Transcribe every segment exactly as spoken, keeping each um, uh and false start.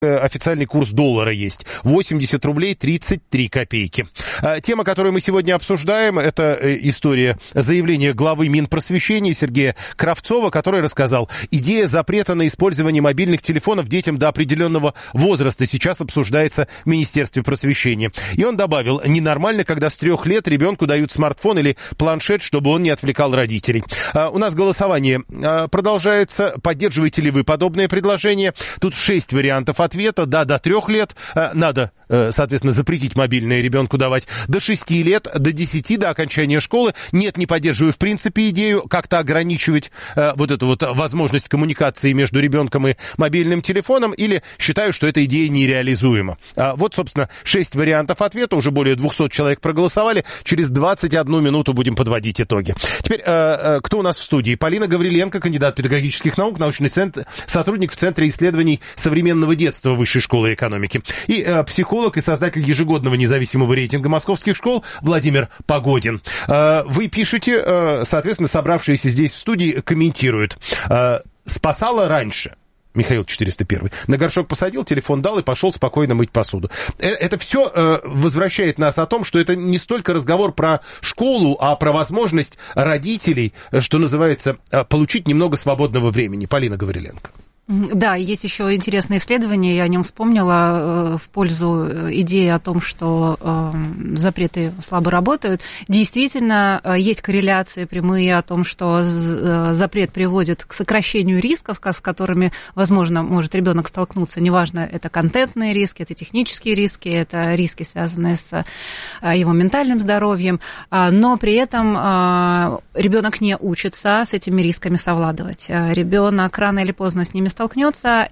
Официальный курс доллара есть. восемьдесят рублей тридцать три копейки. Тема, которую мы сегодня обсуждаем, это история заявления главы Минпросвещения Сергея Кравцова, который рассказал, идея запрета на использование мобильных телефонов детям до определенного возраста сейчас обсуждается в Министерстве просвещения. И он добавил, ненормально, когда с трех лет ребенку дают смартфон или планшет, чтобы он не отвлекал родителей. У нас голосование продолжается. Поддерживаете ли вы подобное предложение? Тут шесть вариантов ответа. Ответа, да, до трех лет надо, соответственно, запретить мобильное ребенку давать, до шести лет, до десяти, до окончания школы. Нет, не поддерживаю в принципе идею как-то ограничивать вот эту вот возможность коммуникации между ребенком и мобильным телефоном, или считаю, что эта идея нереализуема. Вот, собственно, шесть вариантов ответа, уже более двухсот человек проголосовали, через двадцать одну минуту будем подводить итоги. Теперь, кто у нас в студии? Полина Гавриленко, кандидат педагогических наук, научный центр, сотрудник в Центре исследований современного детства Высшей школы экономики. И э, психолог и создатель ежегодного независимого рейтинга московских школ Владимир Погодин. Э, вы пишете, э, соответственно, собравшиеся здесь в студии комментируют. Э, спасало раньше. Михаил четыреста один. На горшок посадил, телефон дал и пошел спокойно мыть посуду. Это все э, возвращает нас о том, что это не столько разговор про школу, а про возможность родителей, что называется, получить немного свободного времени. Полина Гавриленко. Да, есть еще интересное исследование, я о нем вспомнила, в пользу идеи о том, что запреты слабо работают. Действительно, есть корреляции прямые о том, что запрет приводит к сокращению рисков, с которыми, возможно, может ребенок столкнуться. Неважно, это контентные риски, это технические риски, это риски, связанные с его ментальным здоровьем, но при этом ребенок не учится с этими рисками совладывать. Ребенок рано или поздно с ними столкнется,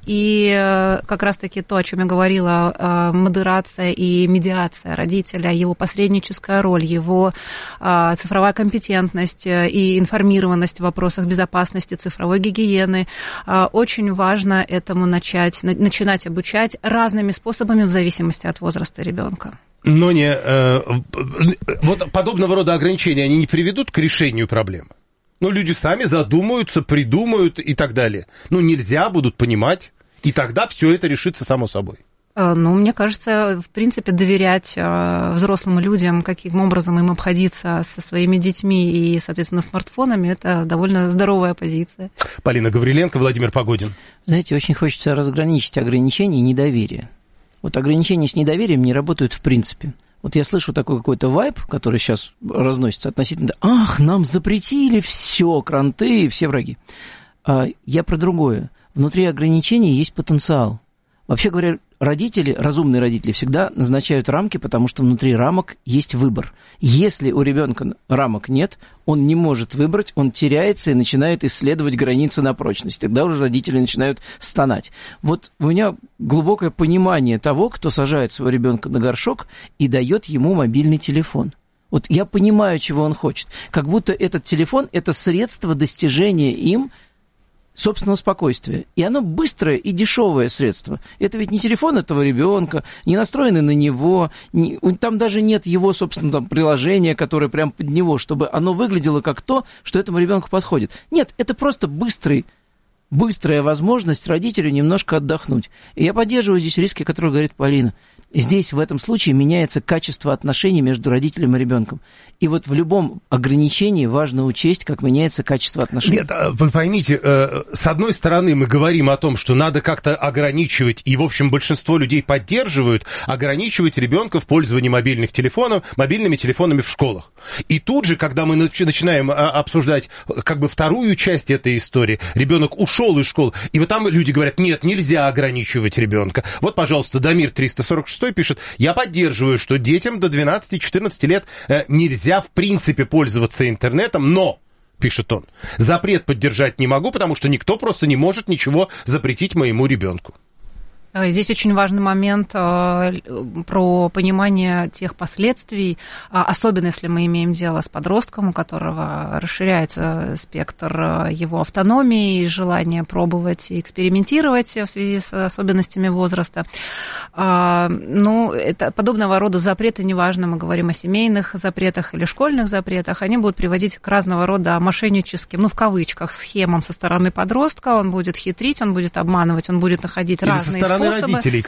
и как раз-таки то, о чем я говорила, модерация и медиация родителя, его посредническая роль, его цифровая компетентность и информированность в вопросах безопасности, цифровой гигиены, очень важно этому начать, начинать обучать разными способами в зависимости от возраста ребенка. Но не, э, вот подобного рода ограничения, они не приведут к решению проблемы? Ну, люди сами задумаются, придумают и так далее. Ну, нельзя, будут понимать, и тогда все это решится само собой. Ну, мне кажется, в принципе, доверять взрослым людям, каким образом им обходиться со своими детьми и, соответственно, смартфонами, это довольно здоровая позиция. Полина Гавриленко, Владимир Погодин. Знаете, очень хочется разграничить ограничения и недоверие. Вот ограничения с недоверием не работают в принципе. Вот я слышу такой какой-то вайб, который сейчас разносится относительно «Ах, нам запретили все, кранты, все враги». А я про другое. Внутри ограничений есть потенциал. Вообще говоря, родители, разумные родители всегда назначают рамки, потому что внутри рамок есть выбор. Если у ребенка рамок нет, он не может выбрать, он теряется и начинает исследовать границы на прочность. Тогда уже родители начинают стонать. Вот у меня глубокое понимание того, кто сажает своего ребенка на горшок и дает ему мобильный телефон. Вот я понимаю, чего он хочет. Как будто этот телефон – это средство достижения им собственного спокойствия. И оно быстрое и дешевое средство. Это ведь не телефон этого ребенка, не настроенный на него, не, там даже нет его, собственно, там, приложения, которое прямо под него, чтобы оно выглядело как то, что этому ребенку подходит. Нет, это просто быстрый, быстрая возможность родителю немножко отдохнуть. И я поддерживаю здесь риски, о которых говорит Полина. Здесь, в этом случае, меняется качество отношений между родителем и ребенком. И вот в любом ограничении важно учесть, как меняется качество отношений. Нет, вы поймите, с одной стороны мы говорим о том, что надо как-то ограничивать, и, в общем, большинство людей поддерживают, ограничивать ребенка в пользовании мобильных телефонов, мобильными телефонами в школах. И тут же, когда мы начинаем обсуждать как бы вторую часть этой истории, ребенок ушел из школы, и вот там люди говорят, нет, нельзя ограничивать ребенка. Вот, пожалуйста, Дамир триста сорок шесть пишет, я поддерживаю, что детям до двенадцати-четырнадцати лет э, нельзя в принципе пользоваться интернетом, но, пишет он, запрет поддержать не могу, потому что никто просто не может ничего запретить моему ребенку. Здесь очень важный момент про понимание тех последствий, особенно если мы имеем дело с подростком, у которого расширяется спектр его автономии и желания пробовать и экспериментировать в связи с особенностями возраста. Ну, это подобного рода запреты, неважно, мы говорим о семейных запретах или школьных запретах, они будут приводить к разного рода мошенническим, ну, в кавычках, схемам со стороны подростка, он будет хитрить, он будет обманывать, он будет находить или разные источники. стороны способы. родителей,